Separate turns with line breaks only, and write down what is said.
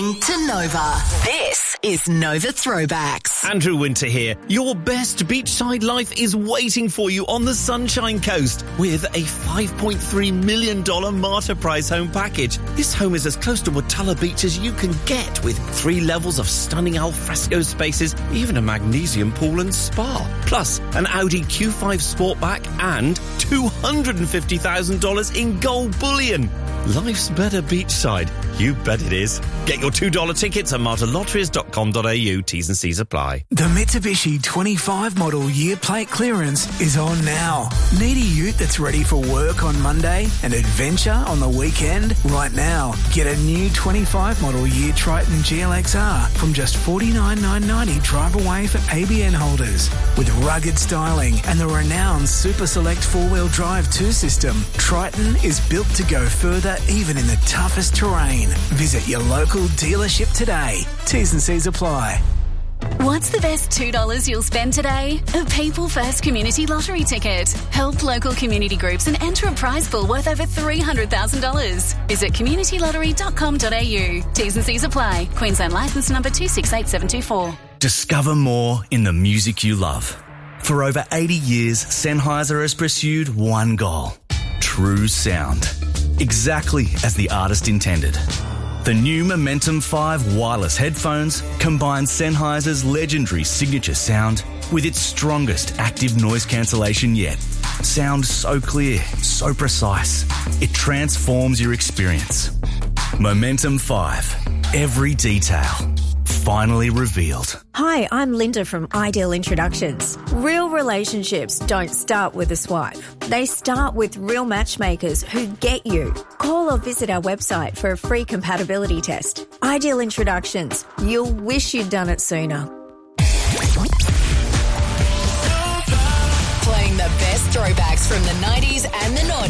To Nova. This is Nova Throwbacks.
Andrew Winter here. Your best beachside life is waiting for you on the Sunshine Coast with a $5.3 million Marta Prize home package. This home is as close to Watala Beach as you can get, with 3 levels of stunning alfresco spaces, even a magnesium pool and spa. Plus, an Audi Q5 Sportback and $250,000 in gold bullion. Life's better beachside. You bet it is. Get your $2 tickets at martalotteries.com.au. T's and C's apply.
The Mitsubishi 25 model year plate clearance is on now. Need a ute that's ready for work on Monday and adventure on the weekend? Right now, get a new 25 model year Triton GLXR from just $49,990 drive away for ABN holders. With rugged styling and the renowned Super Select 4-wheel drive 2 system, Triton is built to go further even in the toughest terrain. Visit your local dealership today. T's and C's apply.
What's the best $2 you'll spend today? A People First Community Lottery ticket. Help local community groups and enter a prize pool worth over $300,000. Visit communitylottery.com.au. T's and C's apply. Queensland licence number 268724.
Discover more in the music you love. For over 80 years, Sennheiser has pursued one goal: true sound. Exactly as the artist intended. The new Momentum 5 wireless headphones combine Sennheiser's legendary signature sound with its strongest active noise cancellation yet. Sound so clear, so precise, it transforms your experience. Momentum 5. Every detail finally revealed.
Hi, I'm Linda from Ideal Introductions. Real relationships don't start with a swipe. They start with real matchmakers who get you. Call or visit our website for a free compatibility test. Ideal Introductions. You'll wish you'd done it sooner.
Playing the best throwbacks from the 90s and the noughties.